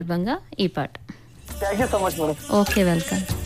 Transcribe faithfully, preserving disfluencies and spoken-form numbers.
సందర్భంగా ఈ పాట. Thank you so much madam. Okay. Welcome.